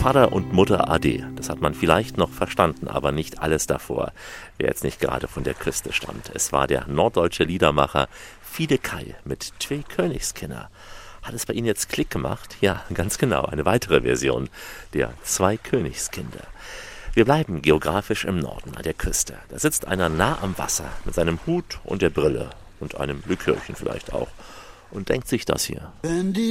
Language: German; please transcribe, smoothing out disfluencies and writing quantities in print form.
Vater und Mutter Ade, das hat man vielleicht noch verstanden, aber nicht alles davor, wer jetzt nicht gerade von der Küste stammt. Es war der norddeutsche Liedermacher Fide Kai mit Twee Königskinder. Hat es bei Ihnen jetzt Klick gemacht? Ja, ganz genau, eine weitere Version der Zwei Königskinder. Wir bleiben geografisch im Norden an der Küste. Da sitzt einer nah am Wasser mit seinem Hut und der Brille und einem Likörchen vielleicht auch und denkt sich das hier.